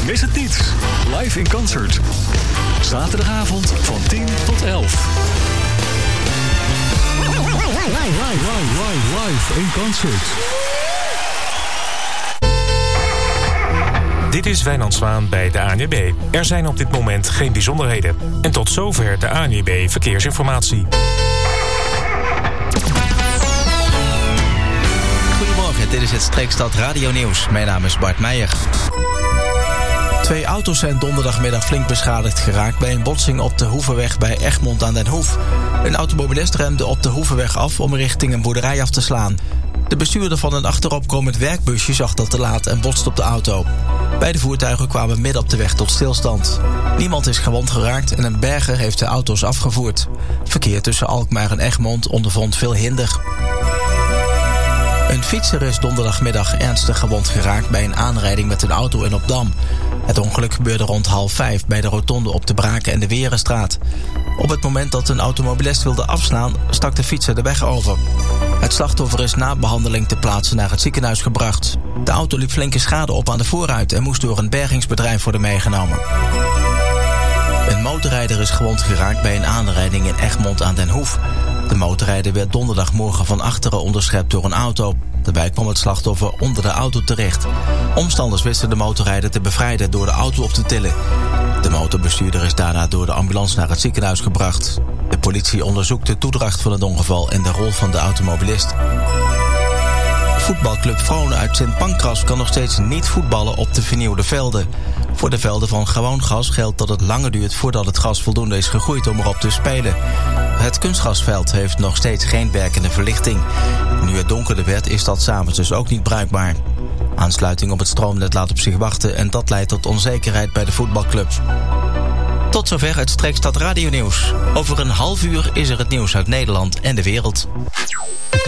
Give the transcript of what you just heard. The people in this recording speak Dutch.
Mis het niet. Live in concert. Zaterdagavond van 10 tot 11. Live in concert. Dit is Wijnand Zwaan bij de ANWB. Er zijn op dit moment geen bijzonderheden. En tot zover de ANWB Verkeersinformatie. Goedemorgen, dit is het Streekstad Radio Nieuws. Mijn naam is Bart Meijer. 2 auto's zijn donderdagmiddag flink beschadigd geraakt bij een botsing op de Hoevenweg bij Egmond aan den Hoef. Een automobilist remde op de Hoevenweg af om richting een boerderij af te slaan. De bestuurder van een achteropkomend werkbusje zag dat te laat en botste op de auto. Beide voertuigen kwamen midden op de weg tot stilstand. Niemand is gewond geraakt en een berger heeft de auto's afgevoerd. Verkeer tussen Alkmaar en Egmond ondervond veel hinder. Een fietser is donderdagmiddag ernstig gewond geraakt bij een aanrijding met een auto in Opdam. Het ongeluk gebeurde rond 4:30 bij de rotonde op de Braken en de Werenstraat. Op het moment dat een automobilist wilde afslaan, stak de fietser de weg over. Het slachtoffer is na behandeling ter plaatse naar het ziekenhuis gebracht. De auto liep flinke schade op aan de voorruit en moest door een bergingsbedrijf worden meegenomen. Een motorrijder is gewond geraakt bij een aanrijding in Egmond aan den Hoef. De motorrijder werd donderdagmorgen van achteren onderschept door een auto. Daarbij kwam het slachtoffer onder de auto terecht. Omstanders wisten de motorrijder te bevrijden door de auto op te tillen. De motorbestuurder is daarna door de ambulance naar het ziekenhuis gebracht. De politie onderzoekt de toedracht van het ongeval en de rol van de automobilist. Voetbalclub Vronen uit Sint Pancras kan nog steeds niet voetballen op de vernieuwde velden. Voor de velden van gewoon gas geldt dat het langer duurt voordat het gas voldoende is gegroeid om erop te spelen. Het kunstgrasveld heeft nog steeds geen werkende verlichting. Nu het donkerder werd is dat 's avonds dus ook niet bruikbaar. Aansluiting op het stroomnet laat op zich wachten en dat leidt tot onzekerheid bij de voetbalclub. Tot zover het Streekstad Radio Nieuws. Over een half uur is er het nieuws uit Nederland en de wereld.